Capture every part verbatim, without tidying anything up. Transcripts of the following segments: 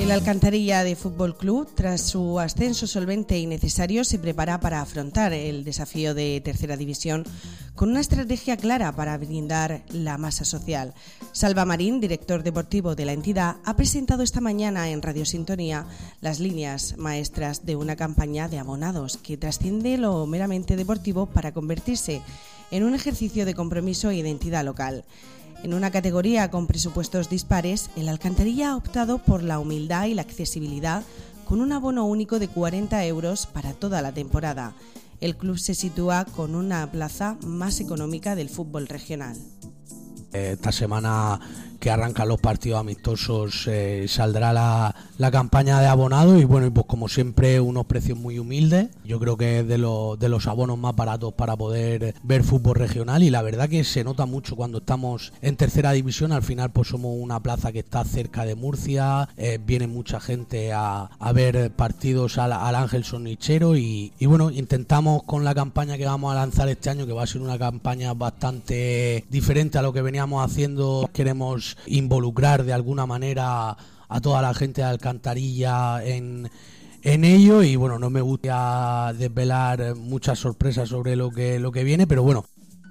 El Alcantarilla de Fútbol Club, tras su ascenso solvente y necesario, se prepara para afrontar el desafío de Tercera División con una estrategia clara para brindar la masa social. Salva Marín, director deportivo de la entidad, ha presentado esta mañana en Radio Sintonía las líneas maestras de una campaña de abonados que trasciende lo meramente deportivo para convertirse en un ejercicio de compromiso e identidad local. En una categoría con presupuestos dispares, el Alcantarilla ha optado por la humildad y la accesibilidad con un abono único de cuarenta euros para toda la temporada. El club se sitúa con una plaza más económica del fútbol regional. Esta semana que arrancan los partidos amistosos eh, saldrá la, la campaña de abonados y bueno, y pues como siempre unos precios muy humildes. Yo creo que es de los, de los abonos más baratos para poder ver fútbol regional y la verdad que se nota mucho cuando estamos en tercera división. Al final pues somos una plaza que está cerca de Murcia, eh, viene mucha gente a, a ver partidos al, al Ángel Sornichero y, y bueno, intentamos con la campaña que vamos a lanzar este año, que va a ser una campaña bastante diferente a lo que veníamos haciendo, queremos involucrar de alguna manera a toda la gente de Alcantarilla en, en ello y bueno, no me gusta desvelar muchas sorpresas sobre lo que, lo que viene, pero bueno.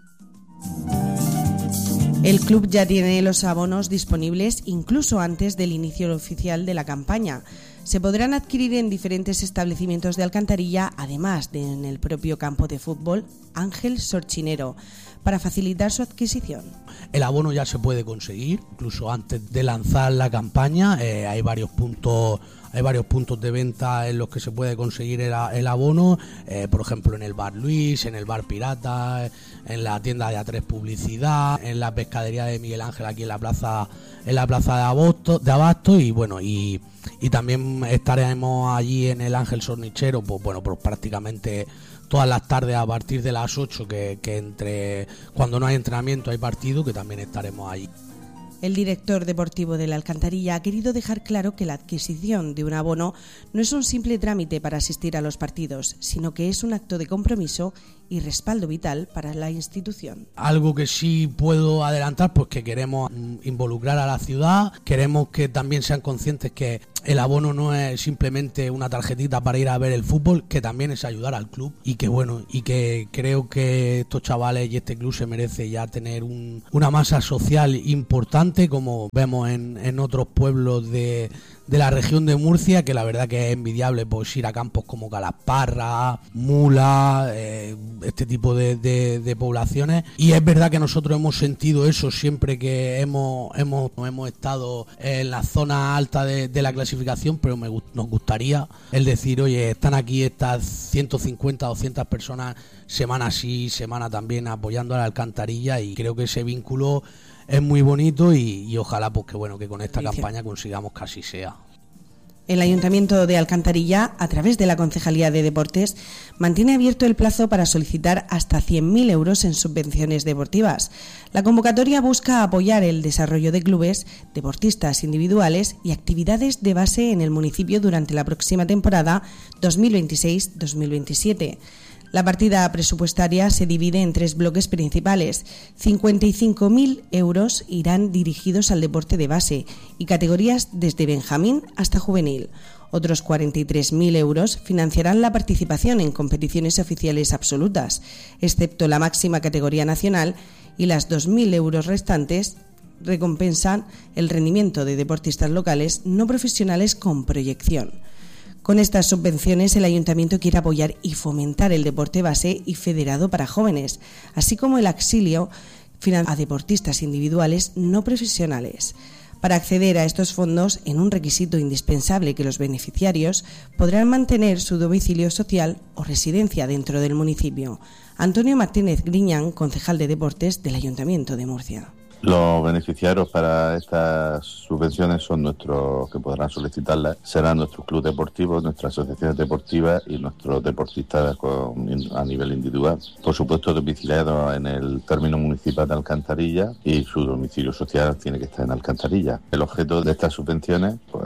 El club ya tiene los abonos disponibles incluso antes del inicio oficial de la campaña. Se podrán adquirir en diferentes establecimientos de Alcantarilla, además de en el propio campo de fútbol Ángel Sorchinero, para facilitar su adquisición. El abono ya se puede conseguir, incluso antes de lanzar la campaña. Eh, hay varios puntos hay varios puntos de venta en los que se puede conseguir el, el abono, eh, por ejemplo en el Bar Luis, en el Bar Pirata, en la tienda de A tres Publicidad, en la pescadería de Miguel Ángel aquí en la plaza en la plaza de Abasto, de Abasto y bueno y, y también estaremos allí en el Ángel Sornichero, pues bueno, pues prácticamente todas las tardes a partir de las ocho, que, que entre cuando no hay entrenamiento hay partido, que también estaremos allí. El director deportivo de la Alcantarilla ha querido dejar claro que la adquisición de un abono no es un simple trámite para asistir a los partidos, sino que es un acto de compromiso y respaldo vital para la institución. Algo que sí puedo adelantar, pues que queremos involucrar a la ciudad, queremos que también sean conscientes que el abono no es simplemente una tarjetita para ir a ver el fútbol, que también es ayudar al club y que bueno, y que creo que estos chavales y este club se merece ya tener un, una masa social importante, como vemos en, en otros pueblos de, de la región de Murcia, que la verdad que es envidiable pues ir a campos como Calasparra, Mula, eh, este tipo de, de, de poblaciones, y es verdad que nosotros hemos sentido eso siempre que hemos hemos, hemos estado en la zona alta de, de la clasificación, pero me, nos gustaría el decir, oye, están aquí estas ciento cincuenta, doscientas personas semana sí, semana también apoyando a la Alcantarilla, y creo que ese vínculo es muy bonito y, y ojalá pues que bueno que con esta campaña consigamos que así sea. El Ayuntamiento de Alcantarilla, a través de la Concejalía de Deportes, mantiene abierto el plazo para solicitar hasta cien mil euros en subvenciones deportivas. La convocatoria busca apoyar el desarrollo de clubes, deportistas individuales y actividades de base en el municipio durante la próxima temporada dos mil veintiséis dos mil veintisiete. La partida presupuestaria se divide en tres bloques principales. cincuenta y cinco mil euros irán dirigidos al deporte de base y categorías desde benjamín hasta juvenil. Otros cuarenta y tres mil euros financiarán la participación en competiciones oficiales absolutas, excepto la máxima categoría nacional, y las dos mil euros restantes recompensan el rendimiento de deportistas locales no profesionales con proyección. Con estas subvenciones, el Ayuntamiento quiere apoyar y fomentar el deporte base y federado para jóvenes, así como el auxilio a deportistas individuales no profesionales. Para acceder a estos fondos, en un requisito indispensable que los beneficiarios podrán mantener su domicilio social o residencia dentro del municipio. Antonio Martínez Griñán, concejal de Deportes del Ayuntamiento de Murcia. Los beneficiarios para estas subvenciones son nuestros, que podrán solicitarlas, serán nuestros clubes deportivos, nuestras asociaciones deportivas y nuestros deportistas con, a nivel individual. Por supuesto, domiciliados en el término municipal de Alcantarilla, y su domicilio social tiene que estar en Alcantarilla. El objeto de estas subvenciones pues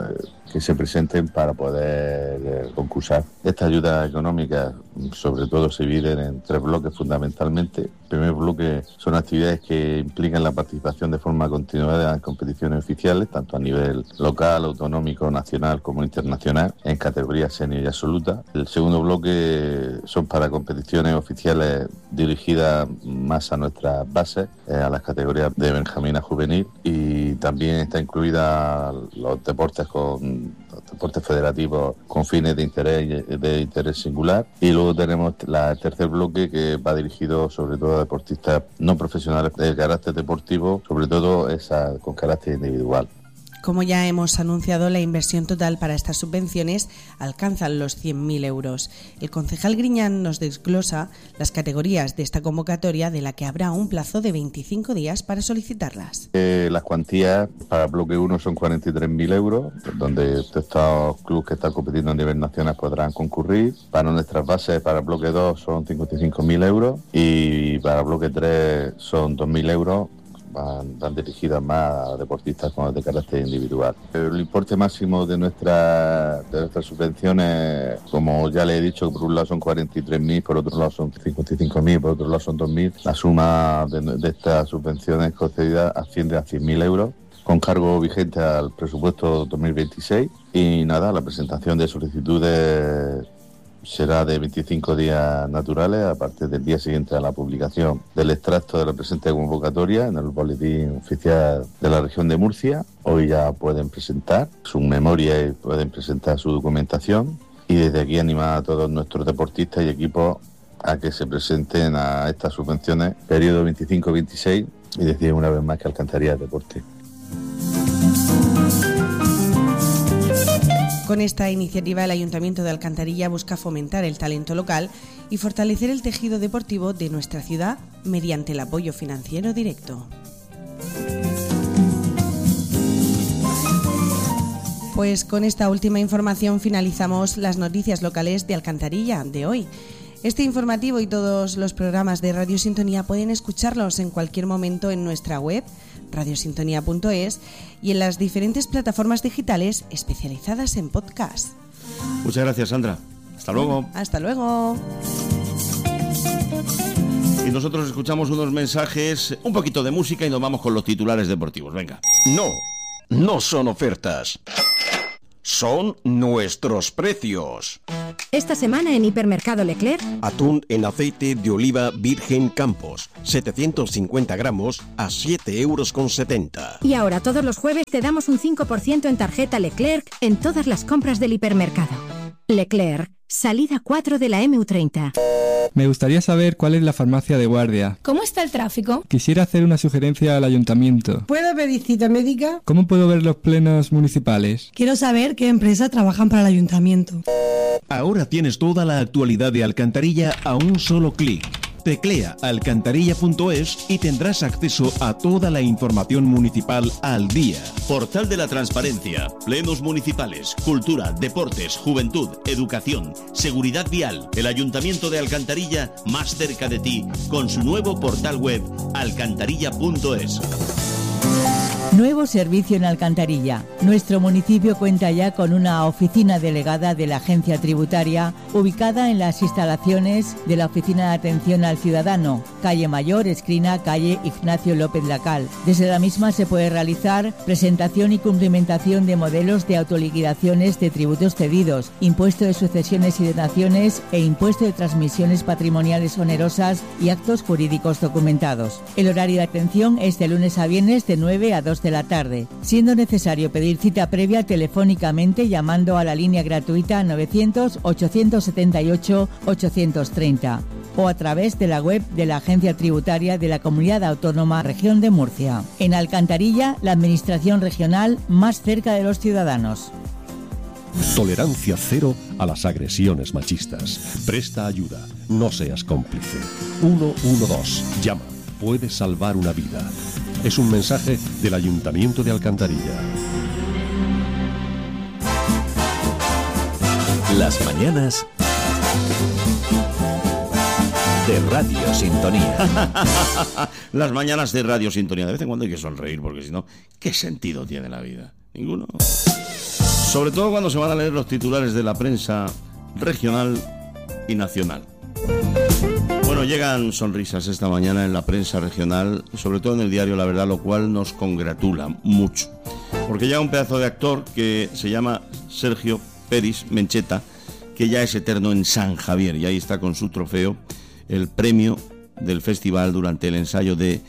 que se presenten para poder eh, concursar. Estas ayudas económicas sobre todo se dividen en tres bloques fundamentalmente. El primer bloque son actividades que implican la participación de forma continuada en competiciones oficiales, tanto a nivel local, autonómico, nacional como internacional, en categorías senior y absoluta. El segundo bloque son para competiciones oficiales dirigidas más a nuestras bases, eh, a las categorías de Benjamín a juvenil, y también está incluida los deportes con los deportes federativos con fines de interés de interés singular. Y luego tenemos la, el tercer bloque, que va dirigido sobre todo a deportistas no profesionales de carácter deportivo, sobre todo esa con carácter individual. Como ya hemos anunciado, la inversión total para estas subvenciones alcanza los cien mil euros. El concejal Griñán nos desglosa las categorías de esta convocatoria, de la que habrá un plazo de veinticinco días para solicitarlas. Eh, las cuantías para bloque uno son cuarenta y tres mil euros, donde estos clubes que están compitiendo a nivel nacional podrán concurrir. Para nuestras bases, para bloque dos son cincuenta y cinco mil euros y para bloque tres son dos mil euros. Van, van dirigidas más a deportistas con de carácter individual. El importe máximo de, nuestra, de nuestras subvenciones, como ya le he dicho, por un lado son cuarenta y tres mil, por otro lado son cincuenta y cinco mil, por otro lado son dos mil. La suma de, de estas subvenciones concedidas asciende a cien mil euros, con cargo vigente al presupuesto dos mil veintiséis. Y nada, la presentación de solicitudes será de veinticinco días naturales, a partir del día siguiente a la publicación del extracto de la presente convocatoria en el boletín oficial de la región de Murcia. Hoy ya pueden presentar su memoria y pueden presentar su documentación. Y desde aquí animar a todos nuestros deportistas y equipos a que se presenten a estas subvenciones, periodo veinticinco veintiséis, y decir una vez más que Alcantarilla es deporte. Con esta iniciativa, el Ayuntamiento de Alcantarilla busca fomentar el talento local y fortalecer el tejido deportivo de nuestra ciudad mediante el apoyo financiero directo. Pues con esta última información finalizamos las noticias locales de Alcantarilla de hoy. Este informativo y todos los programas de Radio Sintonía pueden escucharlos en cualquier momento en nuestra web, radiosintonía punto es, y en las diferentes plataformas digitales especializadas en podcast. Muchas gracias, Sandra. Hasta luego. Hasta luego. Y nosotros escuchamos unos mensajes, un poquito de música y nos vamos con los titulares deportivos. Venga. No, no son ofertas. Son nuestros precios. Esta semana en Hipermercado Leclerc, atún en aceite de oliva virgen Campos, setecientos cincuenta gramos a siete euros con setenta. Y ahora todos los jueves te damos un cinco por ciento en tarjeta Leclerc en todas las compras del hipermercado. Leclerc, salida cuatro de la eme u treinta. Me gustaría saber cuál es la farmacia de guardia. ¿Cómo está el tráfico? Quisiera hacer una sugerencia al ayuntamiento. ¿Puedo pedir cita médica? ¿Cómo puedo ver los plenos municipales? Quiero saber qué empresas trabajan para el ayuntamiento. Ahora tienes toda la actualidad de Alcantarilla a un solo clic. Teclea alcantarilla punto es y tendrás acceso a toda la información municipal al día. Portal de la Transparencia, plenos municipales, cultura, deportes, juventud, educación, seguridad vial. El Ayuntamiento de Alcantarilla más cerca de ti con su nuevo portal web alcantarilla punto es. Nuevo servicio en Alcantarilla. Nuestro municipio cuenta ya con una oficina delegada de la Agencia Tributaria, ubicada en las instalaciones de la Oficina de Atención al Ciudadano, calle Mayor, esquina calle Ignacio López Lacal. Desde la misma se puede realizar presentación y cumplimentación de modelos de autoliquidaciones de tributos cedidos, impuesto de sucesiones y donaciones e impuesto de transmisiones patrimoniales onerosas y actos jurídicos documentados. El horario de atención es de lunes a viernes de nueve a dos de la tarde, siendo necesario pedir cita previa telefónicamente llamando a la línea gratuita novecientos, ochocientos setenta y ocho, ochocientos treinta o a través de la web de la Agencia Tributaria de la Comunidad Autónoma Región de Murcia. En Alcantarilla, la administración regional más cerca de los ciudadanos. Tolerancia cero a las agresiones machistas. Presta ayuda, no seas cómplice. uno uno dos, llama, puedes salvar una vida. Es un mensaje del Ayuntamiento de Alcantarilla. Las mañanas de Radio Sintonía. Las mañanas de Radio Sintonía. De vez en cuando hay que sonreír, porque si no, ¿qué sentido tiene la vida? Ninguno. Sobre todo cuando se van a leer los titulares de la prensa regional y nacional. Bueno, llegan sonrisas esta mañana en la prensa regional, sobre todo en el diario La Verdad, lo cual nos congratula mucho. Porque llega un pedazo de actor que se llama Sergio Peris Mencheta, que ya es eterno en San Javier, y ahí está con su trofeo, el premio del festival durante el ensayo de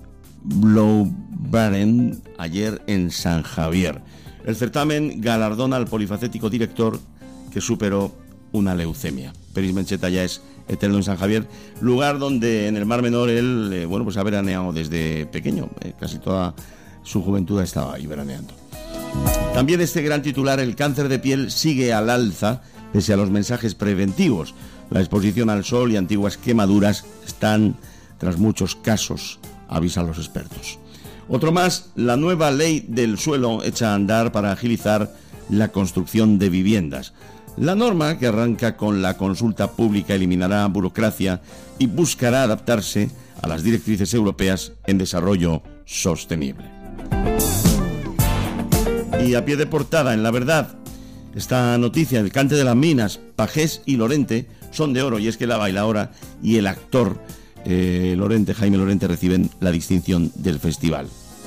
Blaubeeren ayer en San Javier. El certamen galardona al polifacético director que superó una leucemia. Peris Mencheta ya es eterno en San Javier, lugar donde en el Mar Menor él, eh, bueno, pues ha veraneado desde pequeño, eh, casi toda su juventud estaba ahí veraneando. También este gran titular: el cáncer de piel sigue al alza pese a los mensajes preventivos. La exposición al sol y antiguas quemaduras están tras muchos casos, avisan los expertos. Otro más: la nueva ley del suelo echa a andar para agilizar la construcción de viviendas. La norma, que arranca con la consulta pública, eliminará burocracia y buscará adaptarse a las directrices europeas en desarrollo sostenible. Y a pie de portada, en La Verdad, esta noticia: el cante de las minas, Pagés y Lorente son de oro, y es que la bailaora y el actor eh, Lorente, Jaime Lorente, reciben la distinción del festival.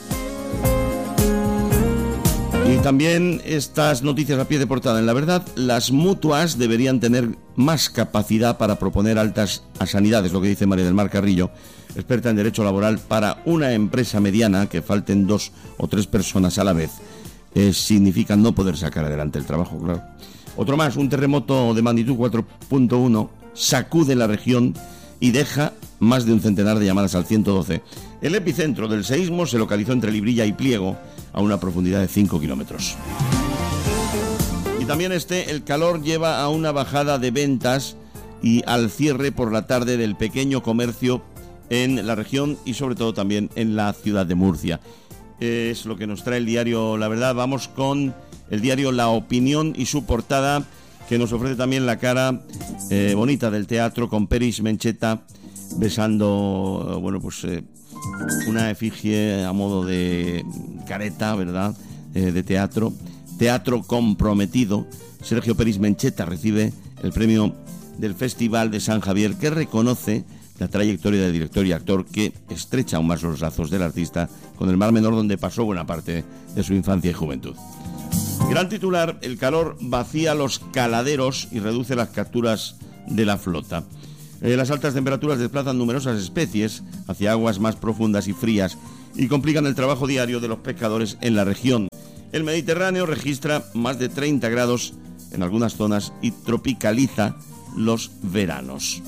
Y también estas noticias a pie de portada en La Verdad: las mutuas deberían tener más capacidad para proponer altas a sanidades, lo que dice María del Mar Carrillo, experta en derecho laboral. Para una empresa mediana, que falten dos o tres personas a la vez eh, significa no poder sacar adelante el trabajo, claro. Otro más: un terremoto de magnitud cuatro punto uno sacude la región y deja más de un centenar de llamadas al ciento doce. El epicentro del seísmo se localizó entre Librilla y Pliego, a una profundidad de cinco kilómetros. Y también este: el calor lleva a una bajada de ventas y al cierre por la tarde del pequeño comercio en la región y sobre todo también en la ciudad de Murcia. Es lo que nos trae el diario La Verdad. Vamos con el diario La Opinión y su portada, que nos ofrece también la cara eh, bonita del teatro, con Peris Mencheta besando, bueno, pues eh, una efigie a modo de careta, ¿verdad?, eh, de teatro. Teatro comprometido. Sergio Peris Mencheta recibe el premio del Festival de San Javier, que reconoce la trayectoria del director y actor, que estrecha aún más los lazos del artista con el Mar Menor, donde pasó buena parte de su infancia y juventud. Gran titular: el calor vacía los caladeros y reduce las capturas de la flota. Eh, las altas temperaturas desplazan numerosas especies hacia aguas más profundas y frías y complican el trabajo diario de los pescadores en la región. El Mediterráneo registra más de treinta grados en algunas zonas y tropicaliza los veranos.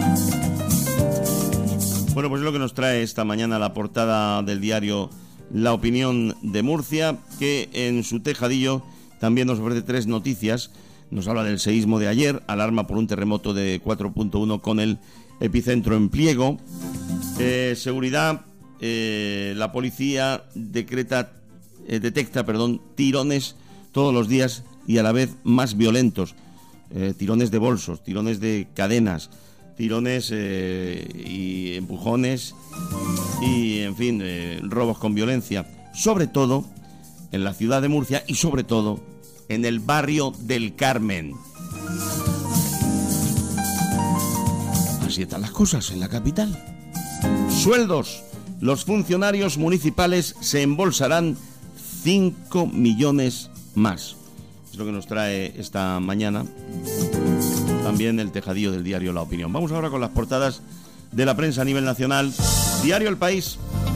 Bueno, pues es lo que nos trae esta mañana la portada del diario La Opinión de Murcia, que en su tejadillo también nos ofrece tres noticias. Nos habla del seísmo de ayer, alarma por un terremoto de cuatro punto uno con el epicentro en Pliego. Eh, seguridad, eh, la policía decreta, eh, detecta perdón, tirones todos los días y a la vez más violentos. Eh, tirones de bolsos, tirones de cadenas, tirones eh, y empujones y, en fin, eh, robos con violencia. Sobre todo en la ciudad de Murcia y sobre todo en el barrio del Carmen. Así están las cosas en la capital. Sueldos. Los funcionarios municipales se embolsarán cinco millones más. Es lo que nos trae esta mañana también el tejadillo del diario La Opinión. Vamos ahora con las portadas de la prensa a nivel nacional. Diario El País.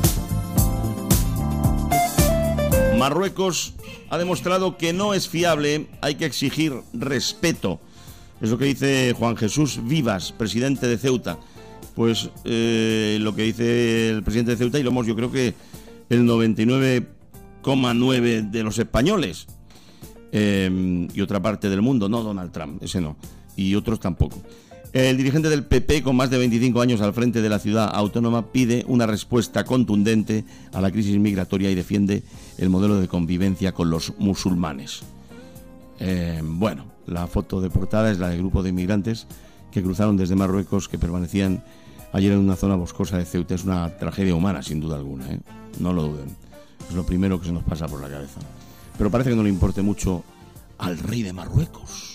Marruecos ha demostrado que no es fiable, hay que exigir respeto. Es lo que dice Juan Jesús Vivas, presidente de Ceuta. Pues eh, lo que dice el presidente de Ceuta, y lo hemos, yo creo que el noventa y nueve coma nueve de los españoles, eh, y otra parte del mundo, no Donald Trump, ese no, y otros tampoco. El dirigente del P P, con más de veinticinco años al frente de la ciudad autónoma, pide una respuesta contundente a la crisis migratoria y defiende el modelo de convivencia con los musulmanes. Eh, bueno, la foto de portada es la del grupo de inmigrantes que cruzaron desde Marruecos, que permanecían ayer en una zona boscosa de Ceuta. Es una tragedia humana, sin duda alguna, ¿eh? No lo duden. Es lo primero que se nos pasa por la cabeza. Pero parece que no le importe mucho al rey de Marruecos,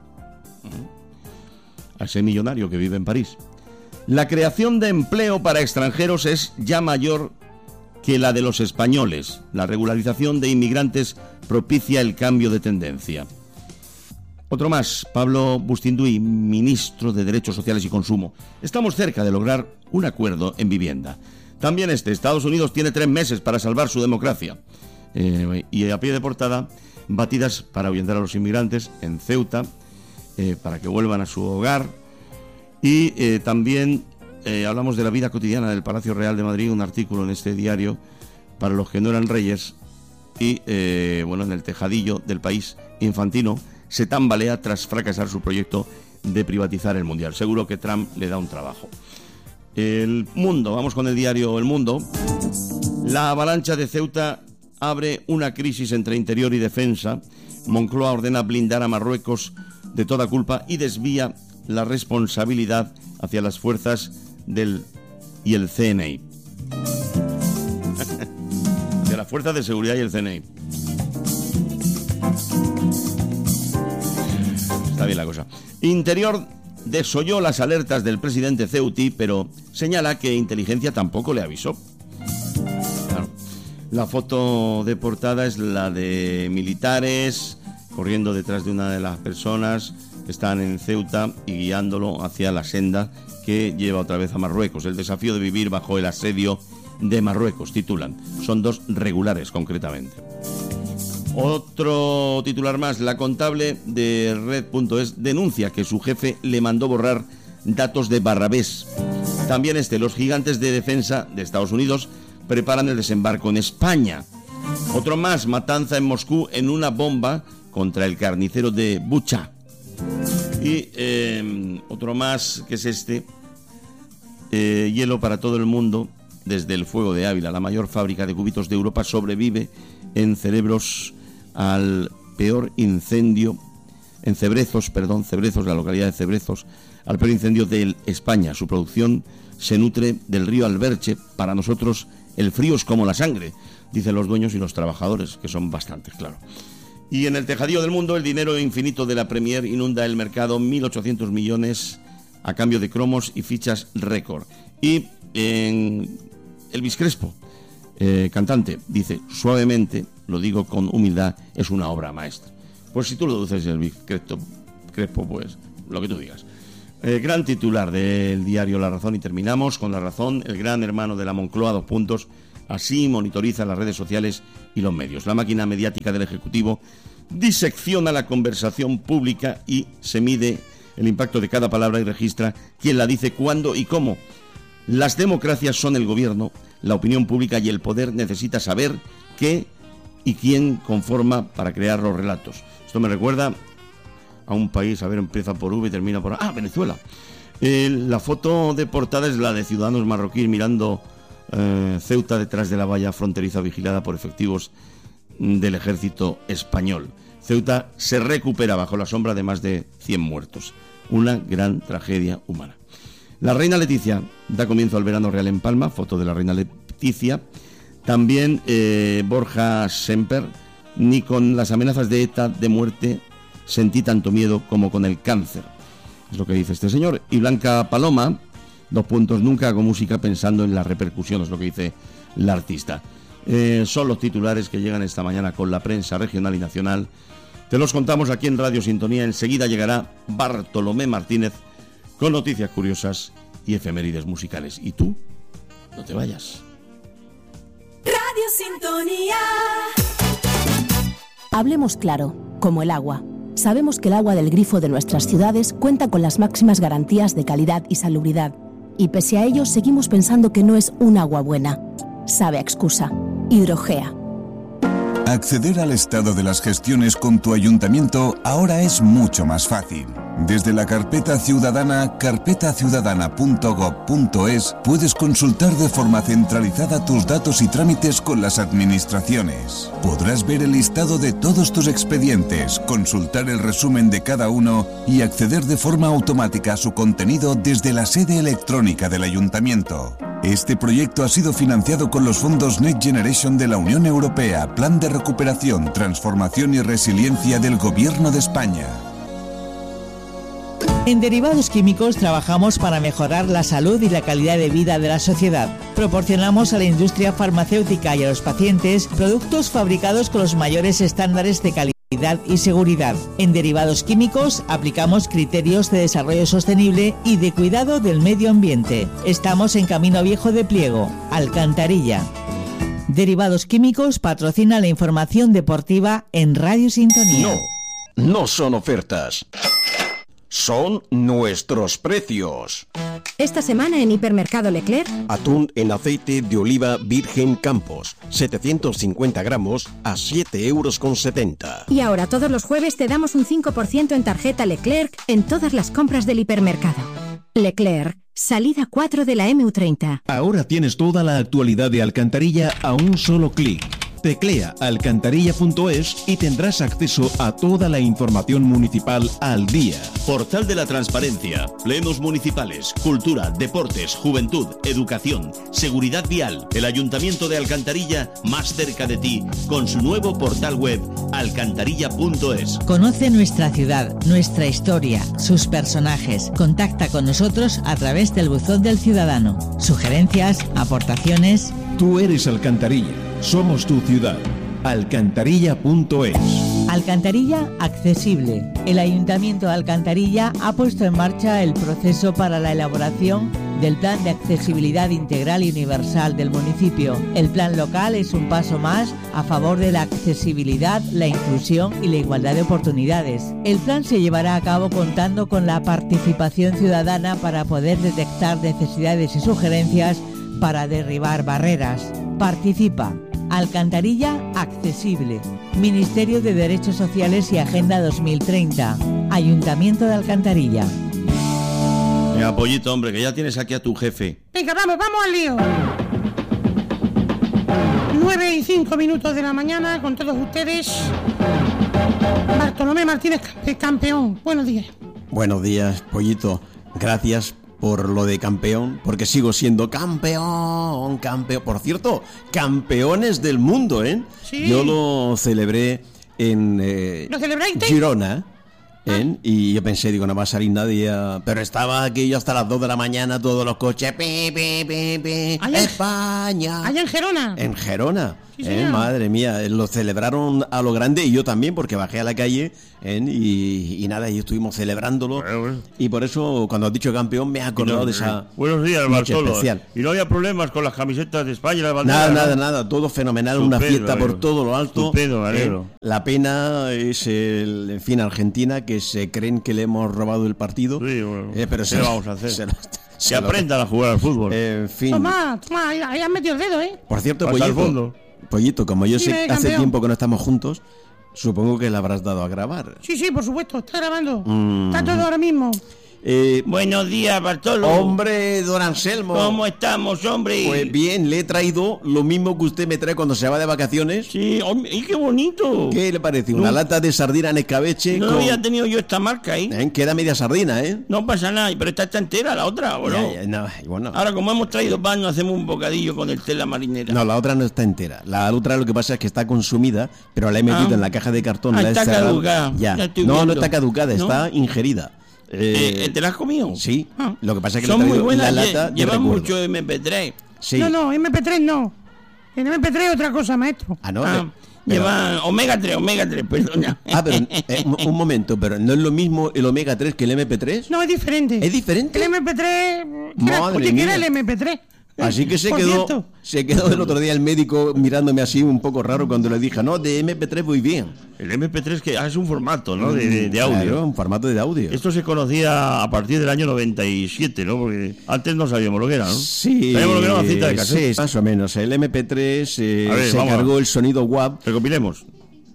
a ese millonario que vive en París. La creación de empleo para extranjeros es ya mayor que la de los españoles. La regularización de inmigrantes propicia el cambio de tendencia. Otro más, Pablo Bustinduy, ministro de Derechos Sociales y Consumo. Estamos cerca de lograr un acuerdo en vivienda. También este, Estados Unidos tiene tres meses para salvar su democracia. Eh, y a pie de portada, batidas para ahuyentar a los inmigrantes en Ceuta, eh, para que vuelvan a su hogar. Y eh, también eh, hablamos de la vida cotidiana del Palacio Real de Madrid, un artículo en este diario para los que no eran reyes. Y eh, bueno, en el tejadillo del país, Infantino se tambalea tras fracasar su proyecto de privatizar el Mundial. Seguro que Trump le da un trabajo. El Mundo, vamos con el diario El Mundo. La avalancha de Ceuta abre una crisis entre interior y defensa. Moncloa ordena blindar a Marruecos de toda culpa y desvía la responsabilidad hacia las fuerzas del y el C N I. De las fuerzas de seguridad y el C N I. Está bien la cosa. Interior desoyó las alertas del presidente ceutí, pero señala que inteligencia tampoco le avisó. Claro. La foto de portada es la de militares corriendo detrás de una de las personas que están en Ceuta y guiándolo hacia la senda que lleva otra vez a Marruecos. El desafío de vivir bajo el asedio de Marruecos, titulan. Son dos regulares, concretamente. Otro titular más. La contable de Red punto es denuncia que su jefe le mandó borrar datos de Barrabés. También este. Los gigantes de defensa de Estados Unidos preparan el desembarco en España. Otro más. Matanza en Moscú en una bomba contra el carnicero de Bucha. Y eh, otro más, que es este. Eh, hielo para todo el mundo desde el fuego de Ávila. La mayor fábrica de cubitos de Europa sobrevive en cerebros al peor incendio, en Cebrezos, perdón, Cebrezos, la localidad de Cebrezos, al peor incendio de España. Su producción se nutre del río Alberche. Para nosotros el frío es como la sangre, dicen los dueños y los trabajadores, que son bastantes, claro. Y en el tejadillo del Mundo, el dinero infinito de la Premier inunda el mercado, mil ochocientos millones a cambio de cromos y fichas récord. Y en Elvis Crespo, eh, cantante, dice: suavemente, lo digo con humildad, es una obra maestra. Pues si tú lo dices, Elvis Crespo, Crespo, pues lo que tú digas. Eh, gran titular del diario La Razón, y terminamos con La Razón. El gran hermano de la Moncloa, dos puntos. Así monitoriza las redes sociales y los medios. La máquina mediática del Ejecutivo disecciona la conversación pública y se mide el impacto de cada palabra y registra quién la dice, cuándo y cómo. Las democracias son el gobierno, la opinión pública y el poder necesita saber qué y quién conforma para crear los relatos. Esto me recuerda a un país, a ver, empieza por V y termina por... ¡Ah, Venezuela! Eh, la foto de portada es la de ciudadanos marroquíes mirando eh, Ceuta detrás de la valla fronteriza vigilada por efectivos del ejército español. Ceuta se recupera bajo la sombra de más de cien muertos. Una gran tragedia humana. La reina Leticia da comienzo al verano real en Palma, foto de la reina Leticia. También eh, Borja Semper: ni con las amenazas de ETA de muerte sentí tanto miedo como con el cáncer. Es lo que dice este señor. Y Blanca Paloma, dos puntos, nunca hago música pensando en las repercusiones, lo que dice la artista. Eh, son los titulares que llegan esta mañana con la prensa regional y nacional. Te los contamos aquí en Radio Sintonía. Enseguida llegará Bartolomé Martínez con noticias curiosas y efemérides musicales. Y tú, no te vayas. Radio Sintonía. Hablemos claro, como el agua. Sabemos que el agua del grifo de nuestras ciudades cuenta con las máximas garantías de calidad y salubridad. Y pese a ello, seguimos pensando que no es un agua buena. Sabe a excusa. Hidrogea. Acceder al estado de las gestiones con tu ayuntamiento ahora es mucho más fácil. Desde la carpeta ciudadana, carpeta ciudadana punto gob punto es, puedes consultar de forma centralizada tus datos y trámites con las administraciones. Podrás ver el listado de todos tus expedientes, consultar el resumen de cada uno y acceder de forma automática a su contenido desde la sede electrónica del ayuntamiento. Este proyecto ha sido financiado con los fondos Next Generation de la Unión Europea, Plan de Recuperación, Transformación y Resiliencia del Gobierno de España. En Derivados Químicos trabajamos para mejorar la salud y la calidad de vida de la sociedad. Proporcionamos a la industria farmacéutica y a los pacientes productos fabricados con los mayores estándares de calidad y seguridad. En Derivados Químicos aplicamos criterios de desarrollo sostenible y de cuidado del medio ambiente. Estamos en Camino Viejo de Pliego, Alcantarilla. Derivados Químicos patrocina la información deportiva en Radio Sintonía. No, no son ofertas. Son nuestros precios. Esta semana en Hipermercado Leclerc, atún en aceite de oliva virgen Campos, setecientos cincuenta gramos a siete euros con setenta. Y ahora todos los jueves te damos un cinco por ciento en tarjeta Leclerc en todas las compras del hipermercado. Leclerc, salida cuatro de la eme u treinta. Ahora tienes toda la actualidad de Alcantarilla a un solo clic. Teclea alcantarilla punto es y tendrás acceso a toda la información municipal al día. Portal de la Transparencia, plenos municipales, cultura, deportes, juventud, educación, seguridad vial. El Ayuntamiento de Alcantarilla más cerca de ti con su nuevo portal web alcantarilla punto es. Conoce nuestra ciudad, nuestra historia, sus personajes. Contacta con nosotros a través del buzón del ciudadano. Sugerencias, aportaciones. Tú eres Alcantarilla. Somos tu ciudad. alcantarilla punto es. Alcantarilla accesible. El Ayuntamiento de Alcantarilla ha puesto en marcha el proceso para la elaboración del Plan de Accesibilidad Integral y Universal del municipio. El plan local es un paso más a favor de la accesibilidad, la inclusión y la igualdad de oportunidades. El plan se llevará a cabo contando con la participación ciudadana para poder detectar necesidades y sugerencias para derribar barreras. Participa. Alcantarilla accesible. Ministerio de Derechos Sociales y Agenda dos mil treinta. Ayuntamiento de Alcantarilla. Venga, Pollito, hombre, que ya tienes aquí a tu jefe. Venga, vamos, vamos al lío. Nueve y cinco minutos de la mañana con todos ustedes. Bartolomé Martínez, campeón. Buenos días. Buenos días, Pollito. Gracias por lo de campeón, porque sigo siendo campeón, campeón. Por cierto, campeones del mundo, ¿eh? Sí. Yo lo celebré en eh, ¿Lo celebráis? Girona, ¿eh? Y yo pensé, digo, no va a salir nadie a... Pero estaba aquí yo hasta las dos de la mañana, todos los coches, pi, pi, pi, pi, ¿Allá en, España. ¿Allá en Gerona? En Gerona. Sí, ¿eh? Madre mía, lo celebraron a lo grande y yo también, porque bajé a la calle, ¿eh? y, y nada, y estuvimos celebrándolo. Bueno, bueno. Y por eso, cuando has dicho campeón, me he acordado no, de esa buenos días, noche Bartolo. especial. Y no había problemas con las camisetas de España y la bandera. Nada, ¿no? nada, nada, todo fenomenal, Estupendo, una fiesta amigo. por todo lo alto. Estupendo, ¿eh? La pena es, el, en fin, Argentina, que se creen que le hemos robado el partido. Sí, bueno, eh, pero ¿qué se le lo vamos a hacer? Se lo, se que lo, aprendan a jugar al fútbol. Eh, en fin. Toma, toma, ahí, ahí has metido el dedo, ¿eh? Por cierto, Hasta el Pollito, fondo. Pollito, como yo Sí, sé ve, que hace campeón. tiempo que no estamos juntos, supongo que le habrás dado a grabar. Sí, sí, por supuesto, está grabando. Mm. Está todo ahora mismo. Eh, Buenos días, Bartolo. Hombre, don Anselmo. ¿Cómo estamos, hombre? Pues bien, le he traído lo mismo que usted me trae cuando se va de vacaciones. Sí, hombre, y qué bonito. ¿Qué le parece? Una No. lata de sardina en escabeche. No con... había tenido yo esta marca, ¿eh? ¿Eh? Queda media sardina, ¿eh? No pasa nada, pero esta está entera, la otra, ¿o no? Ya, ya, no, bueno. Ahora, como hemos traído pan, nos hacemos un bocadillo con el tela marinera. No, la otra no está entera. La otra lo que pasa es que está consumida, pero la he metido Ah. en la caja de cartón. Ah, la he está cerrado. caducada. Ya. Ya estoy no, viendo. no está caducada, ¿No? está ingerida. Eh, ¿Te la has comido? Sí. Ah. Lo que pasa es que Son le he muy traído buenas, la lle- lata de llevan recuerdo. mucho eme pe tres. Sí. No, no, eme pe tres no. En eme pe tres es otra cosa, maestro. Ah, no. Ah, pero- llevan omega tres, omega tres, perdona. Ah, pero eh, un, un momento, pero ¿no es lo mismo el omega tres que el eme pe tres? No, es diferente. ¿Es diferente? El eme pe tres... ¿qué era- Madre Oye, ¿qué mía. era el eme pe tres? Así que se Por quedó, cierto. se quedó el otro día el médico mirándome así un poco raro cuando le dije, no, de eme pe tres muy bien. El eme pe tres que ah, es un formato, ¿no? De, de- de audio. Claro, un formato de audio. Esto se conocía a partir del año noventa y siete, ¿no? Porque antes no sabíamos lo que era, ¿no? Sí, Sabíamos lo que era una cinta de cassette. sí, más o menos. El eme pe tres eh, A ver, se vamos. cargó el sonido W A V. Recopilemos.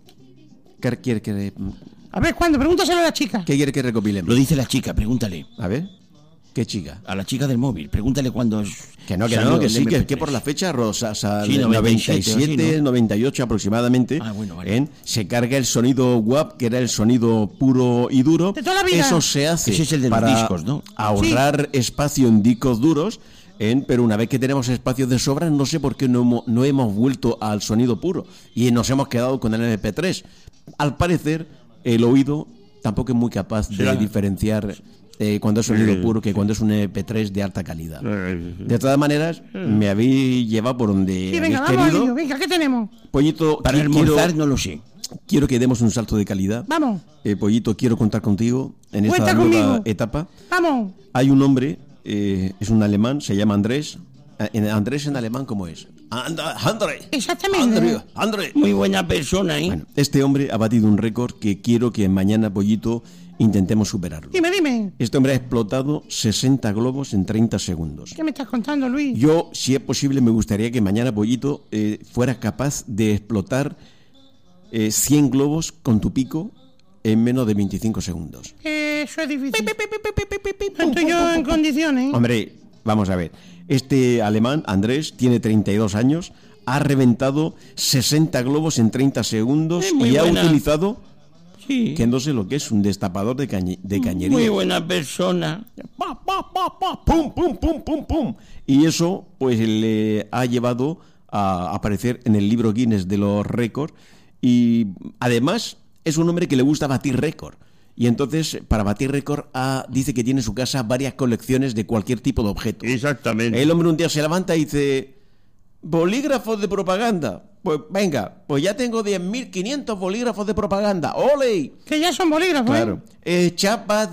¿Qué quiere que, A ver, ¿cuándo? Pregúntaselo a la chica. qué quiere que recopilemos? Lo dice la chica, pregúntale. A ver, ¿qué chica? A la chica del móvil, pregúntale cuándo... Que no, que salió no, que el sí, que, eme pe tres. que por la fecha, Rosa, o sea, Sí, noventa y noventa y siete o así, siete, ¿no? noventa y ocho aproximadamente, Ah, bueno, vale. ¿eh? Se carga el sonido W A V, que era el sonido puro y duro. De toda la vida. Eso se hace Ese es el de los para discos, ¿no? ahorrar espacio en discos duros. ¿eh? Pero una vez que tenemos espacios de sobra, no sé por qué no hemos, no hemos vuelto al sonido puro y nos hemos quedado con el eme pe tres. Al parecer, el oído tampoco es muy capaz de ¿Será? diferenciar eh, cuando es sonido Sí. puro que cuando es un eme pe tres de alta calidad. De todas maneras, me habéis llevado por donde Sí, venga, habéis vamos, querido. Guillo, venga, ¿qué tenemos? Pollito, Para qui- almorzar quiero- no lo sé. Quiero que demos un salto de calidad. Vamos, Eh, Pollito, quiero contar contigo en esta Cuenta nueva conmigo. etapa. vamos. Hay un hombre, eh, es un alemán, se llama Andrés. Eh, en- Andrés en alemán, ¿cómo es? Anda- André. Exactamente. André. André. Muy buena persona, ¿eh? Bueno, este hombre ha batido un récord que quiero que mañana, Pollito, intentemos superarlo. Dime, dime. Este hombre ha explotado sesenta globos en treinta segundos. ¿Qué me estás contando, Luis? Yo, si es posible, me gustaría que mañana, Pollito, eh, fueras capaz de explotar eh, cien globos con tu pico en menos de veinticinco segundos. Eh, eso es difícil. No estoy yo en condiciones. Hombre, vamos a ver. Este alemán, Andrés, tiene treinta y dos años, ha reventado sesenta globos en treinta segundos Es muy y ha buena. utilizado, Sí. que no sé lo que es, un destapador de, cañe- de cañería. Muy buena persona. Pa, pa, pa, pa, pum, pum, pum, pum, pum. Y eso, pues, le ha llevado a aparecer en el libro Guinness de los récords. Y además, es un hombre que le gusta batir récord. Y entonces, para batir récord, ah, dice que tiene en su casa varias colecciones de cualquier tipo de objeto. Exactamente. El hombre un día se levanta y dice: bolígrafos de propaganda. Pues venga, pues ya tengo diez mil quinientos bolígrafos de propaganda. ¡Ole! Que ya son bolígrafos, Claro. ¿eh? Eh, chapas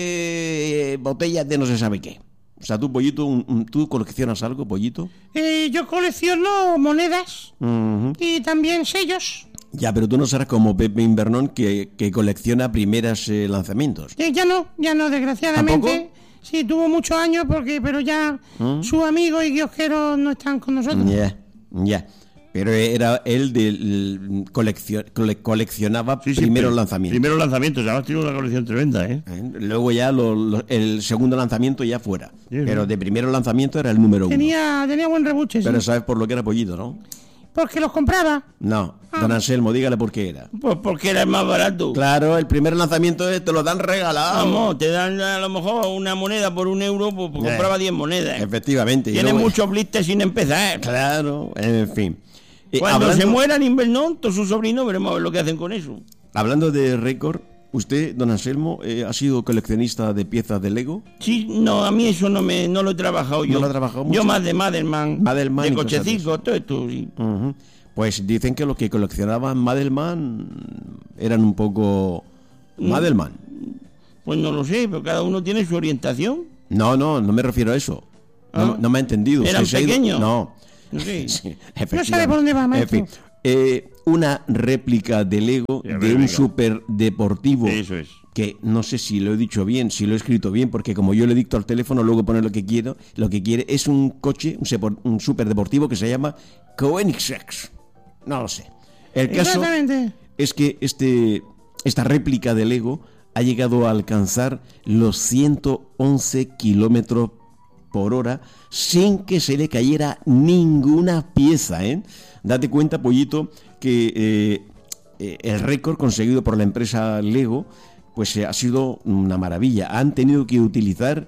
de botellas de no se sabe qué. O sea, tú, Pollito, un- un- ¿tú coleccionas algo, Pollito? Eh, yo colecciono monedas Ujú. y también sellos. Ya, pero tú no serás como Pepe Invernón que, que colecciona primeras eh, lanzamientos. Eh, ya no, ya no, desgraciadamente. Sí, tuvo muchos años, porque, pero ya ¿Mm? sus amigos y kiosqueros no están con nosotros. Ya, ya. Pero era él del coleccio- cole- coleccionaba Sí, sí, primeros pri- lanzamientos. Primeros lanzamientos, además tiene una colección tremenda, ¿eh? ¿Eh? Luego ya lo- lo- el segundo lanzamiento ya fuera. Sí, Pero sí. de primeros lanzamientos era el número uno. Tenía, tenía buen rebuche, sí. Pero sabes por lo que era Pollito, ¿no? Porque los compraba. No, Ah. don Anselmo, dígale por qué era. Pues porque era el más barato. Claro, el primer lanzamiento es- te lo dan regalado. Vamos, te dan a lo mejor una moneda por un euro, pues, pues Eh, compraba diez monedas. Efectivamente. y Tiene luego- muchos blisters sin empezar. Claro, en fin. Eh, Cuando hablando, se muera en Invernón, todos sus sobrinos, veremos a ver lo que hacen con eso. hablando de récord, usted, don Anselmo, eh, ha sido coleccionista de piezas de Lego. Sí, no, a mí eso no me no lo he trabajado yo. ¿No lo ha trabajado Yo mucho? más de Madelman, Madelman y de cosas cochecitos, todo esto, sí. Ujú. Pues dicen que los que coleccionaban Madelman eran un poco Madelman. Pues no lo sé, pero cada uno tiene su orientación. No, no, no me refiero a eso. No, Ah. no me ha entendido. ¿Eran Si se ha ido- pequeños? No. Sí. Sí, No efectivamente. sabe por dónde va, maestro. En fin, eh, una réplica de Lego Ya, de venga. un superdeportivo Eso es. que no sé si lo he dicho bien, si lo he escrito bien, porque como yo le dicto al teléfono, luego pone lo que quiero, lo que quiere es un coche, un, sepor- un superdeportivo que se llama Koenigsegg. No lo sé. El caso Exactamente. es que este, esta réplica de Lego ha llegado a alcanzar los ciento once kilómetros por hora sin que se le cayera ninguna pieza, ¿eh? Date cuenta, Pollito, que eh, eh, el récord conseguido por la empresa Lego pues eh, ha sido una maravilla. Han tenido que utilizar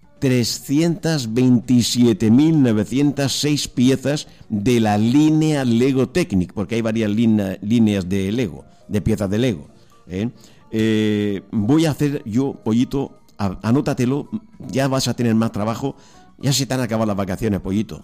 trescientas veintisiete mil novecientas seis piezas de la línea Lego Technic, porque hay varias lina- líneas de Lego, de piezas de Lego. ¿eh? Eh, voy a hacer yo, Pollito, a- anótatelo, ya vas a tener más trabajo, ya se te han acabado las vacaciones, Pollito.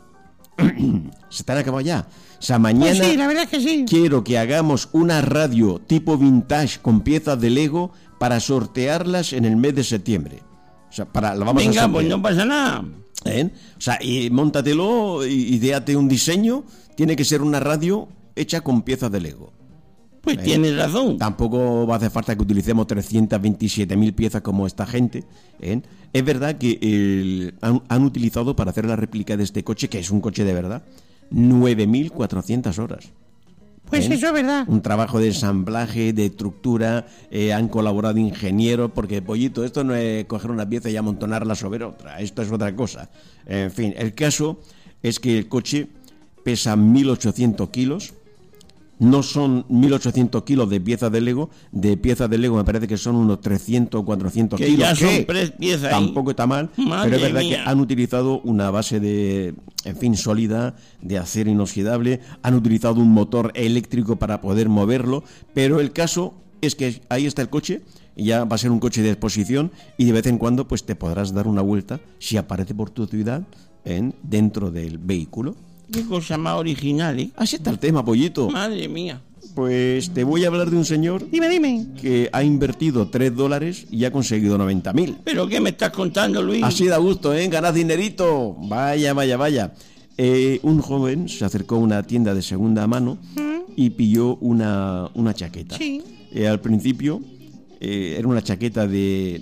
Se te han acabado ya. O sea, mañana Pues sí, la verdad es que sí. quiero que hagamos una radio tipo vintage con piezas de Lego para sortearlas en el mes de septiembre. O sea, para, la vamos a Venga, sortear. pues no pasa nada. ¿Eh? O sea, y móntatelo, y ideate un diseño. Tiene que ser una radio hecha con piezas de Lego. Pues tienes razón. Tampoco va a hacer falta que utilicemos trescientas veintisiete mil piezas como esta gente. ¿eh? Es verdad que el- han, han utilizado para hacer la réplica de este coche, que es un coche de verdad, nueve mil cuatrocientas horas. Pues ¿eh? eso es verdad. Un trabajo de ensamblaje, de estructura, eh, han colaborado ingenieros, porque, Pollito, esto no es coger una pieza y amontonarla sobre otra, esto es otra cosa. En fin, el caso es que el coche pesa mil ochocientos kilos No son mil ochocientos kilos de piezas de Lego. De piezas de Lego me parece que son unos trescientos o cuatrocientos que kilos. Ya son que tres piezas tampoco ahí. está mal. Madre pero es verdad mía. que han utilizado una base de, en fin, sólida, de acero inoxidable. Han utilizado un motor eléctrico para poder moverlo. Pero el caso es que ahí está el coche. Y ya va a ser un coche de exposición. Y de vez en cuando pues te podrás dar una vuelta si aparece por tu ciudad en, dentro del vehículo. Qué cosa más original, ¿eh? Así está el tema, pollito. Madre mía. Pues te voy a hablar de un señor Dime, dime. que ha invertido tres dólares y ha conseguido noventa mil. ¿Pero qué me estás contando, Luis? Así da gusto, ¿eh? Ganas dinerito. Vaya, vaya, vaya. Eh, un joven se acercó a una tienda de segunda mano y pilló una, una chaqueta. Sí. Eh, al principio eh, era una chaqueta de...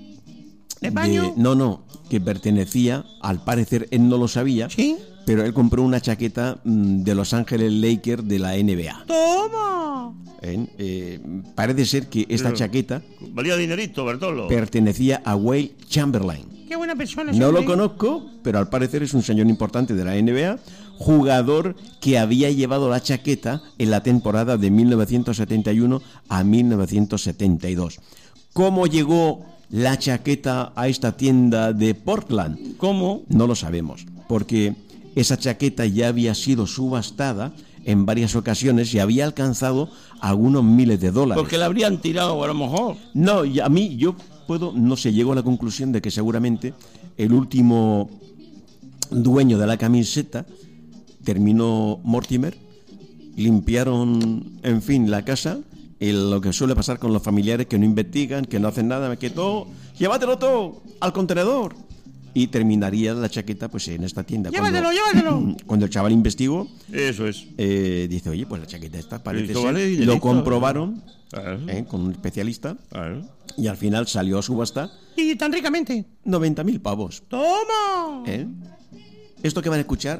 ¿De baño? no, no, que pertenecía, al parecer él no lo sabía, ¿Sí? pero él compró una chaqueta mm, de Los Ángeles Lakers de la N B A. ¡Toma! ¿Eh? Eh, parece ser que esta Pero- chaqueta Valía dinerito, Bertolo. pertenecía a Will Chamberlain. Qué buena persona. ese No lo hombre. conozco, pero al parecer es un señor importante de la N B A, jugador que había llevado la chaqueta en la temporada de mil novecientos setenta y uno a mil novecientos setenta y dos. ¿Cómo llegó la chaqueta a esta tienda de Portland? ¿Cómo? No lo sabemos, porque esa chaqueta ya había sido subastada en varias ocasiones y había alcanzado algunos miles de dólares. Porque la habrían tirado, a lo mejor. No, y a mí yo puedo, no sé, llego a la conclusión de que seguramente el último dueño de la camiseta terminó Mortimer, limpiaron, en fin, la casa, y lo que suele pasar con los familiares que no investigan, que no hacen nada, que todo, llévatelo todo al contenedor. Y terminaría la chaqueta pues en esta tienda. Llévatelo, cuando, llévatelo. Cuando el chaval investigó, Eso es. eh, dice, oye, pues la chaqueta esta parece Esto ser, vale dinerito. lo comprobaron Claro. eh, con un especialista Claro. y al final salió a subasta Y tan ricamente. noventa mil pavos. ¡Toma! ¿eh? Esto que van a escuchar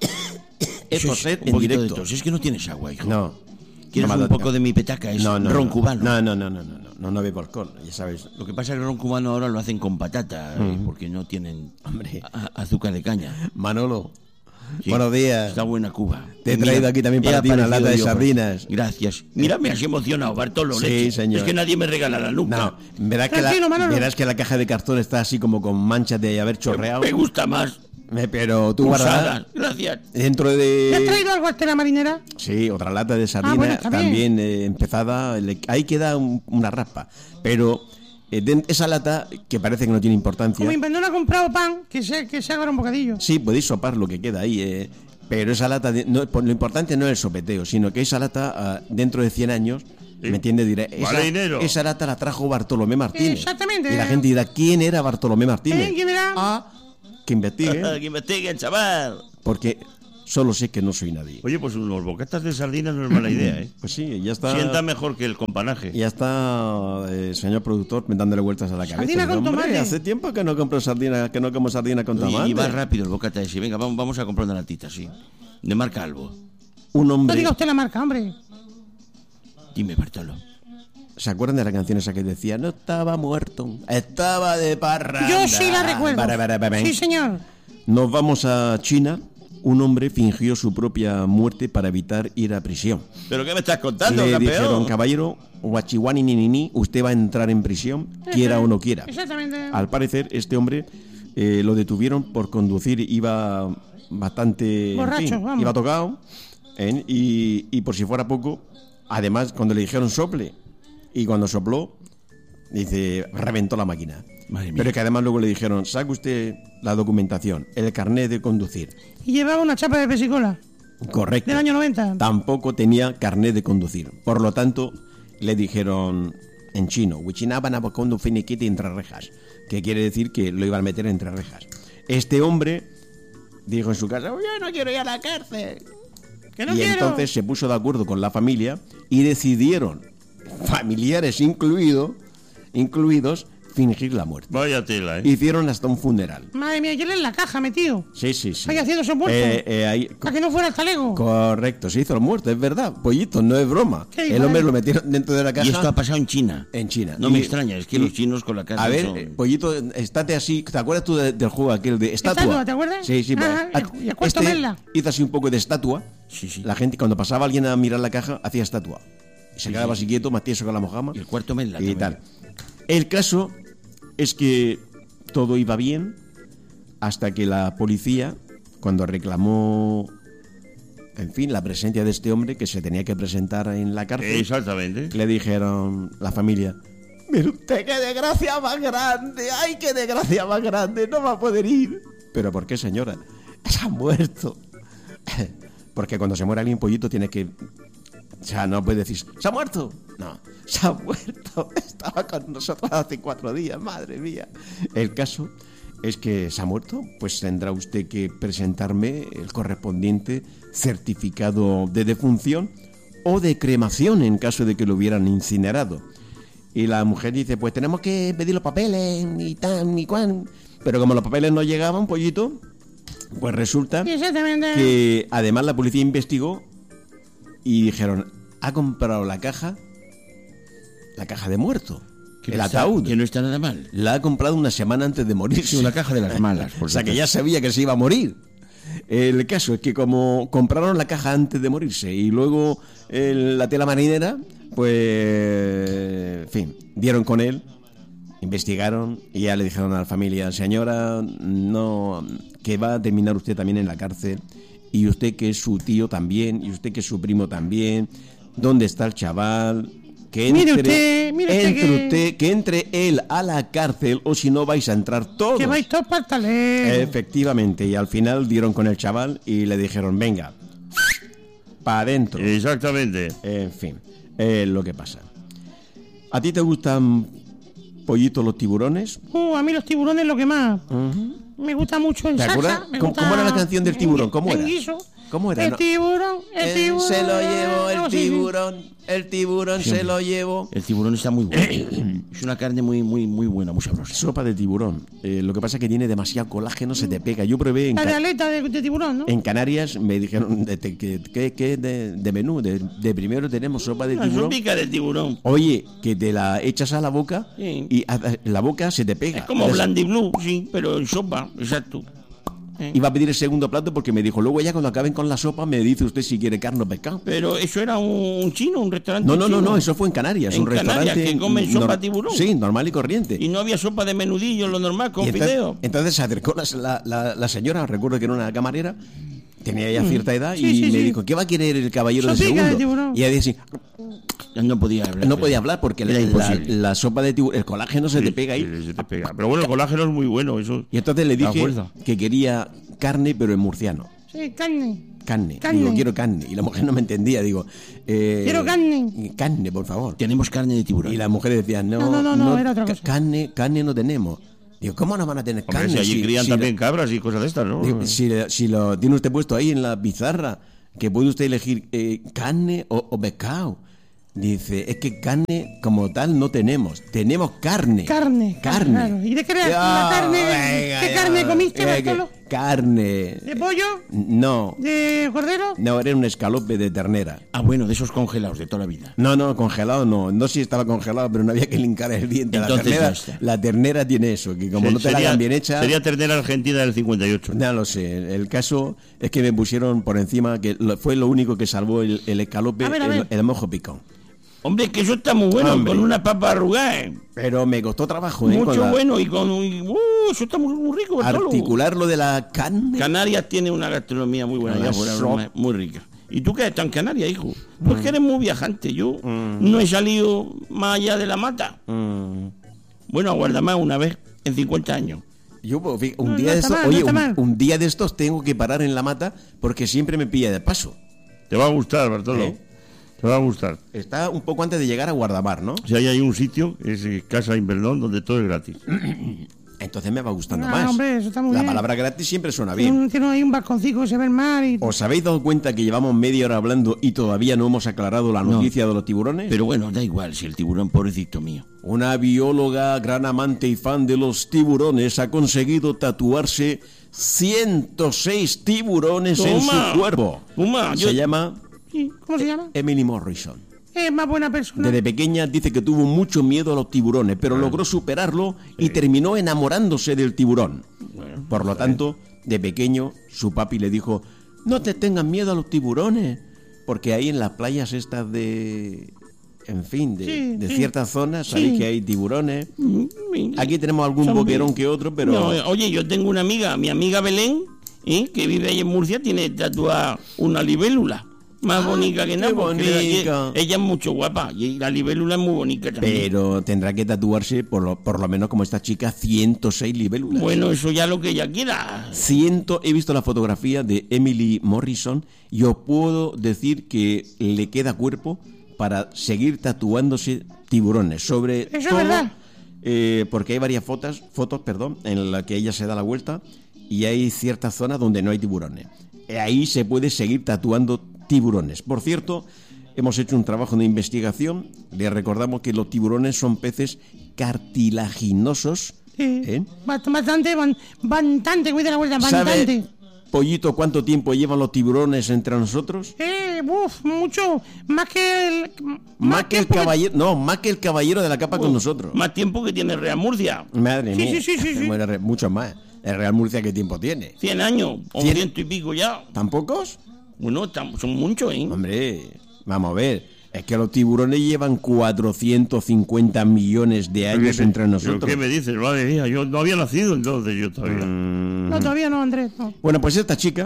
es Eso toser un en poquito de directo. tos. Es que no tienes agua, hijo. No. ¿Quieres No me ha un dado- poco de mi petaca? Es no, no, ron no. cubano. No, no, no, no, no, no, no, no bebo alcohol, ya sabes. Lo que pasa es que el ron cubano ahora lo hacen con patata, eh, Mm. porque no tienen Hombre. a- azúcar de caña. Manolo, Sí. buenos días. Está buena Cuba. Te he Mira, traído aquí también he para ti una aparecido lata de yo, pues. sardinas. Gracias. Mira, me has emocionado, Bartolo. Sí, leche. señor. Es que nadie me regala la nuca. No, verás que, la, Tranquilo, Manolo. verás que la caja de cartón está así como con manchas de haber chorreado. Me gusta más. Eh, Pero tú guardas Usadas. Gracias. dentro ¿Te has de... traído algo a Estela Marinera? Sí, otra lata de sardina Ah, bueno, está bien. también eh, empezada. le- ahí queda un- una raspa. Pero eh, de- esa lata, que parece que no tiene importancia... Como mi no ha comprado pan, que se, que se haga un bocadillo. Sí, podéis sopar lo que queda ahí, eh, pero esa lata, de- no, por- lo importante no es el sopeteo, sino que esa lata, ah, dentro de cien años, ¿me entiendes? Diré, esa, Vale dinero. esa lata la trajo Bartolomé Martínez. Exactamente. Y la gente dirá, ¿quién era Bartolomé Martínez? ¿Eh? ¿Quién era? Ah, que investigue, que investiguen, chaval. porque solo sé que no soy nadie. Oye, pues unos bocatas de sardinas no es mala idea, ¿eh? Pues sí, ya está. Sienta mejor que el companaje. Ya está eh, el señor productor dándole vueltas a la cabeza. Sardina con Hombre, tomate. hace tiempo que no compro sardina, que no como sardina con Oye, tomate. y va rápido el bocata ese. Venga, vamos, vamos a comprar una latita, sí. De marca Albo. Un No hombre. diga usted la marca, hombre. Dime, Bartolo. ¿Se acuerdan de la canción esa que decía no estaba muerto, estaba de parranda? Yo sí la recuerdo. Bara, bara, bara. Sí, señor. Nos vamos a China. Un hombre fingió su propia muerte para evitar ir a prisión. ¿Pero qué me estás contando, Le campeón? dijeron, caballero, guachihuani ni ni ni, usted va a entrar en prisión, quiera o no quiera. Exactamente. Al parecer, este hombre eh, lo detuvieron por conducir, iba bastante... en Borracho, fin, vamos. iba tocado, ¿eh? y, y por si fuera poco, además, cuando le dijeron sople, y cuando sopló, dice, reventó la máquina. Madre mía. Pero es que además luego le dijeron, saque usted la documentación, el carnet de conducir. Y llevaba una chapa de pesicola Correcto. del año noventa. Tampoco tenía carnet de conducir. Por lo tanto, le dijeron en chino, "Wichinabanabo finiquiti entre rejas", que quiere decir que lo iban a meter entre rejas. Este hombre dijo en su casa, yo no quiero ir a la cárcel. Que no y quiero. entonces se puso de acuerdo con la familia y decidieron, familiares incluido, incluidos, fingir la muerte. Vaya tela, ¿eh? Hicieron hasta un funeral. Madre mía, yo en la caja metido. Sí, sí, sí. Ahí haciéndose muerto. Eh, eh, ahí... Para que no fuera el talego. Correcto, se hizo el muerto, es verdad. Pollito, no es broma. El hombre lo metieron dentro de la caja. Y esto ha pasado en China. En China. No y, me extraña, es que y, los chinos con la casa... A ver, son... eh, Pollito, estate así. ¿Te acuerdas tú de, del juego aquel de estatua? ¿Estatua, te acuerdas? Sí, sí. Ajá, Pues, y a cuarto este verla. hizo así un poco de estatua. Sí, sí. La gente, cuando pasaba alguien a mirar la caja, hacía estatua. Y se Sí, quedaba sí. así quieto, más tieso que la mojama. Y el cuarto Menla Y también. tal. El caso es que todo iba bien hasta que la policía, cuando reclamó, en fin, la presencia de este hombre que se tenía que presentar en la cárcel, Exactamente. le dijeron la familia: mire usted, qué desgracia más grande, ay, qué desgracia más grande, no va a poder ir. ¿Pero por qué, señora? Se ha muerto. Porque cuando se muere alguien, Pollito, tiene que... O sea, no puede decir, ¿se ha muerto? No, se ha muerto. Estaba con nosotros hace cuatro días, madre mía. El caso es que se ha muerto, pues tendrá usted que presentarme el correspondiente certificado de defunción o de cremación en caso de que lo hubieran incinerado. Y la mujer dice, pues tenemos que pedir los papeles y tan y cuan. Pero como los papeles no llegaban, Pollito, pues resulta que además la policía investigó y dijeron, ha comprado la caja, la caja de muerto, Que el no está- ataúd. que no está nada mal. La ha comprado una semana antes de morir. Sí, una caja de las malas, por O sea, que supuesto. ya sabía que se iba a morir. El caso es que como compraron la caja antes de morirse y luego el- la tela marinera, pues, en fin, dieron con él, investigaron y ya le dijeron a la familia, señora, no, que va a terminar usted también en la cárcel, y usted que es su tío también, y usted que es su primo también, ¿dónde está el chaval? Que entre, Mire usted, mire usted entre que- usted, que entre él a la cárcel, o si no vais a entrar todos. Que vais todos para el talego. Efectivamente, y al final dieron con el chaval y le dijeron, venga, para adentro. Exactamente. En fin, es lo que pasa. ¿A ti te gustan, Pollito, los tiburones? Uh, a mí los tiburones lo que más. Me gusta mucho en ¿Te salsa. acuerdas? me ¿Cómo, gusta cómo era la canción del en- tiburón? ¿Cómo en era? guiso. ¿Cómo era? El No. tiburón, el Eh, tiburón. se lo llevo, el algo así, sí. tiburón, el tiburón Sí, se hombre. lo llevo. El tiburón está muy bueno. Es una carne muy, muy, muy buena, muy sabrosa. Sopa de tiburón. Eh, lo que pasa es que tiene demasiado colágeno, se te pega. Yo probé en, La de Ca- aleta de, de tiburón, ¿no? en Canarias, me dijeron de, de- que, que- que de, de menú. De, de primero tenemos sopa de Una tiburón. sopica de tiburón. Oye, que te la echas a la boca Sí. y a- a- la boca se te pega. Es como Des- Blandy Blue, sí, pero en sopa, exacto. Iba a pedir el segundo plato porque me dijo, luego ya cuando acaben con la sopa me dice usted si quiere carne o pescado. Pero eso era un, un chino, un restaurante No, no, no, chino. no, eso fue en Canarias, En un restaurante Canarias, que comen sopa nor- tiburón. Sí, normal y corriente. Y no había sopa de menudillo, lo normal, con Y entonces, fideo. entonces se acercó la, la- la- la señora, recuerdo que era una camarera, tenía ya Mm. cierta edad, Sí, y sí, me sí. dijo, ¿qué va a querer el caballero de Sopica de segundo? tiburón. Y ella decía, No podía hablar. no podía hablar porque Era la, la- imposible. la sopa de tiburón, el colágeno se Sí, te pega ahí. sí, se te pega. Pero bueno, el colágeno es muy bueno, eso. Y entonces le Da dije fuerza. que quería carne, pero en murciano. Sí, carne. Carne. Carne. Digo, quiero carne. Y la mujer no me entendía. Digo, eh, Quiero carne. Carne, por favor. Tenemos carne de tiburón. Y la mujer decía, no, No, no, no, no, era otra ca- cosa. Carne, carne no tenemos. Digo, ¿cómo no van a tener Hombre, carne? si allí Si- crían si también lo- cabras y cosas de estas, ¿no? digo, si, si lo tiene usted puesto ahí en la pizarra, que puede usted elegir eh, carne o, o pescado. Dice, es que carne como tal no tenemos. Tenemos carne. Carne. Carne. Claro. ¿Y de qué era Ya, la carne? venga, ¿Qué ya. carne comiste, Eh, que- Bartolo? Carne. ¿De pollo? No. ¿De cordero? No, era un escalope de ternera. Ah, bueno, de esos congelados de toda la vida. No, no, congelado no. No sé si estaba congelado, pero no había que lincar el diente. La Entonces ternera, ya está. la ternera tiene eso, que como Se- no te la sería- hagan bien hecha... Sería ternera argentina del cincuenta y ocho. No lo sé. El caso es que me pusieron por encima, que lo- fue lo único que salvó el, el escalope, A ver, a el, ver. el mojo picón. Hombre, que eso está muy bueno, Hombre. con una papa arrugada. ¿eh? Pero me costó trabajo, ¿eh? Mucho Con la- bueno y con... y- uh, eso está muy, muy rico, Bartolo. articular lo de la carne. Canarias tiene una gastronomía muy buena, La ya fuera so- broma, muy rica. ¿Y tú qué estás en Canarias, hijo? Tú es que eres muy viajante. Yo no he salido más allá de la mata. Mm. Bueno, a Guardamar una vez en cincuenta años. Yo, pues, fí- un No, día no de está estos, mal, no oye, está un, mal. un día de estos tengo que parar en la mata porque siempre me pilla de paso. Te va a gustar, Bartolo. ¿Eh? Te va a gustar. Está un poco antes de llegar a Guardamar, ¿no? Si ahí hay un sitio, es eh, Casa Invernón, donde todo es gratis. entonces me va gustando Ah, más. hombre, eso está muy La bien. palabra gratis siempre suena bien. Tiene, tiene ahí un balconcito que se ve el mar y... ¿Os habéis dado cuenta que llevamos media hora hablando y todavía no hemos aclarado la No. noticia de los tiburones? Pero bueno, da igual, si el tiburón, pobrecito mío. Una bióloga, gran amante y fan de los tiburones, ha conseguido tatuarse ciento seis tiburones en Toma. su cuerpo. Toma, Se yo- llama Sí, ¿cómo se llama? Emily Morrison. Es más buena persona. Desde pequeña dice que tuvo mucho miedo a los tiburones, pero logró superarlo y terminó enamorándose del tiburón. Por lo tanto, de pequeño, su papi le dijo, no te tengas miedo a los tiburones, porque ahí en las playas estas de... En fin, de, Sí, de sí. ciertas zonas, sabéis Sí. que hay tiburones. Aquí tenemos algún Son boquerón bien. que otro, pero... No, oye, yo tengo una amiga, mi amiga Belén, ¿eh? que vive ahí en Murcia, tiene tatuada una libélula. Más bonita que nada, qué porque ella, bonita. ella es mucho guapa y la libélula es muy bonita también. Pero tendrá que tatuarse, por lo, por lo menos como esta chica, ciento seis libélulas. Bueno, eso ya lo que ella quiera. Ciento, he visto la fotografía de Emily Morrison y os puedo decir que le queda cuerpo para seguir tatuándose tiburones. Sobre Eso es todo, verdad. eh, porque hay varias fotos, fotos, perdón, en las que ella se da la vuelta y hay ciertas zonas donde no hay tiburones. Eh, Ahí se puede seguir tatuando tiburones. Por cierto, hemos hecho un trabajo de investigación. Le recordamos que los tiburones son peces cartilaginosos. Sí. ¿eh? Bast- Bastante, ban- bastante, cuida la vuelta, bastante. ¿Sabe, Pollito, cuánto tiempo llevan los tiburones entre nosotros? Eh, uf, mucho. Más que el... Más que el caballero, no, más que el caballero de la capa con nosotros. Más tiempo que tiene Real Murcia. Madre Sí, mía. sí, sí, sí, sí. Bueno, re- mucho más. El Real Murcia, ¿qué tiempo tiene? Cien años, o Cien- ciento y pico ya. ¿Tan pocos? Bueno, tam- son muchos, ¿eh? Hombre, vamos a ver. Es que los tiburones llevan cuatrocientos cincuenta millones de años entre nosotros. ¿Qué me dices? Madre mía, yo no había nacido entonces yo todavía. No, todavía no, Andrés. No. Bueno, pues esta chica,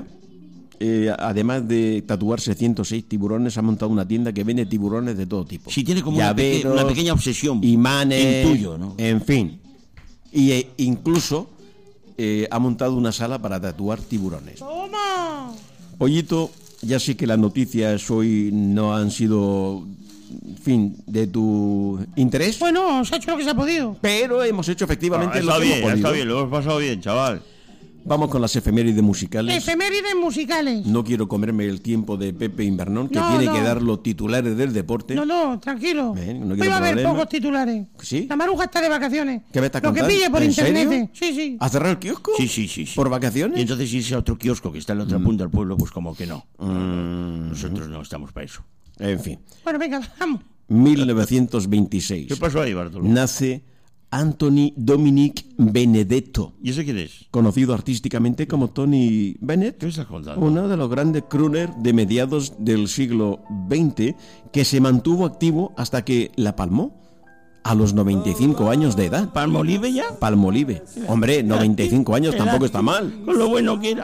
eh, además de tatuarse ciento seis tiburones, ha montado una tienda que vende tiburones de todo tipo. Sí, tiene como una, peque- Llaveros, una pequeña obsesión. imanes, en tuyo, ¿no? en fin. Y eh, incluso eh, ha montado una sala para tatuar tiburones. ¡Toma! Pollito, ya sé que las noticias hoy no han sido, en fin, de tu interés, Bueno, se ha hecho lo que se ha podido. pero hemos hecho efectivamente Ah, lo está que bien, hemos podido. está bien, lo hemos pasado bien, chaval. Vamos con las efemérides musicales. Efemérides musicales. No quiero comerme el tiempo de Pepe Invernón, que No, tiene no. que dar los titulares del deporte. No, no, tranquilo. Ven, no Hoy quiero va a haber problema. pocos titulares. ¿Sí? La Maruja está de vacaciones. ¿Qué me estás Lo que contando? pille por ¿En internet. serio? Sí, sí. ¿A cerrar el kiosco? Sí, sí, sí, sí. ¿Por vacaciones? Y entonces irse a otro kiosco que está en la otra punta del pueblo, pues como que no. Mm, Nosotros no estamos para eso. en fin, Bueno, venga, vamos. mil novecientos veintiséis. ¿Qué pasó ahí, Bartolo? Nace Anthony Dominic Benedetto, ¿Y ese quién es? conocido artísticamente como Tony Bennett, ¿Qué me estás contando? uno de los grandes crooners de mediados del siglo veinte que se mantuvo activo hasta que la palmó a los noventa y cinco años de edad. ¿Palmolive ya? Palmolive. Hombre, noventa y cinco años Era- tampoco está mal. Con lo bueno que era.